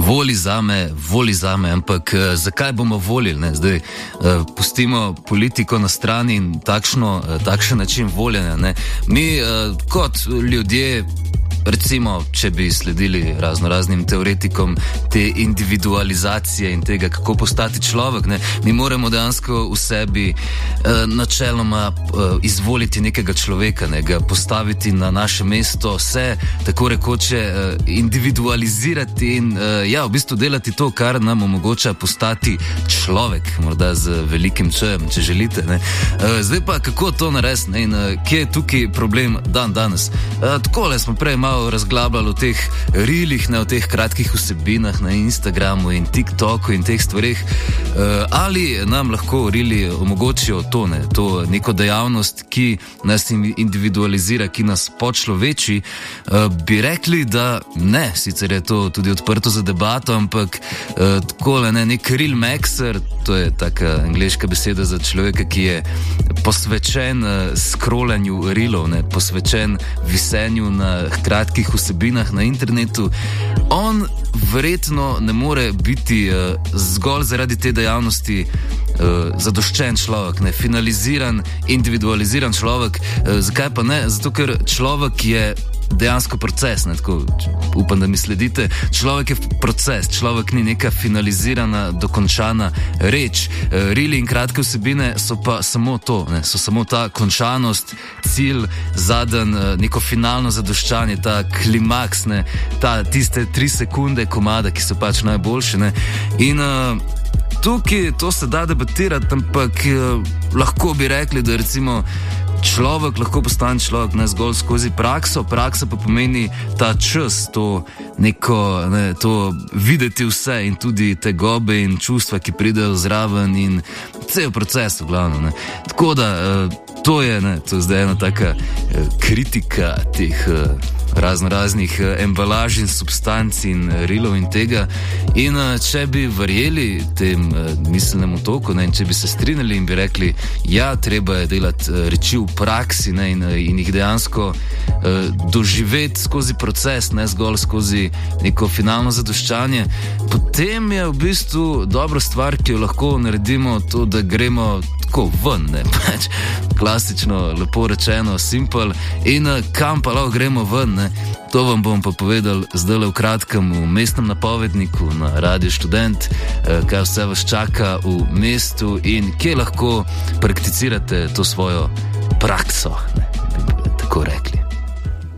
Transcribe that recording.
voli zame, ampak zakaj bomo volili, ne? Zdaj pustimo politiko na strani in takšen način voljenja, ne? Mi kot ljudje, recimo, če bi sledili raznim teoretikom te individualizacije in tega, kako postati človek, ne, mi moramo dejansko v sebi načeloma izvoliti nekega človeka, ne, ga postaviti na naše mesto, se tako rekoče individualizirati in v bistvu delati to, kar nam omogoča postati človek, morda z velikim č, če želite. Ne. Zdaj pa, kako to narediti, ne, in kje je tukaj problem danes? Takole smo prej malo razglabljali o teh reelih, o teh kratkih vsebinah na Instagramu in TikToku in teh stvarih. Ali nam lahko reeli omogočijo to neko dejavnost, ki nas individualizira, ki nas počloveči? Bi rekli, da ne, sicer je to tudi odprto za debato, ampak takole, nek reel maxer, to je taka angleška beseda za človeka, ki je posvečen scrollanju reelov, posvečen visenju na kratkih vsebinah na internetu. On verjetno ne more biti zgolj zaradi te dejavnosti zadoščen človek, finaliziran, individualiziran človek. Zakaj pa ne? Zato, ker človek je dejansko proces, tako upam, da mi sledite. Človek je proces, človek ni neka finalizirana, dokončana reč. Reeli in kratke vsebine so pa samo to, so samo ta končanost, cilj, zadan, neko finalno zadoščanje, ta klimaks, tiste 3 sekunde komada, ki so pač najboljše. In tukaj to se da debatirati, ampak lahko bi rekli, da recimo človek lahko postane človek ne zgolj skozi prakso, praksa pa pomeni ta čas, to neko, to videti vse in tudi te gobe in čustva, ki pridejo zraven in cel proces v glavnem. Tako da to je zdaj ena taka kritika teh raznih embalaž in substanc in reelov in tega. In če bi verjeli tem miselnemu toku, in če bi se strinjali in bi rekli, treba je delati reči v praksi in jih dejansko doživeti skozi proces, ne zgolj skozi neko finalno zadoščanje, potem je v bistvu dobra stvar, ki jo lahko naredimo, to, da gremo tako ven, pač klasično, lepo rečeno, simple, in kam pa lahko gremo ven, to vam bom pa povedal zdaj v kratkem v mestnem napovedniku na Radiu Študent, kaj vse vas čaka v mestu in kje lahko prakticirate to svojo prakso, bi tako rekli.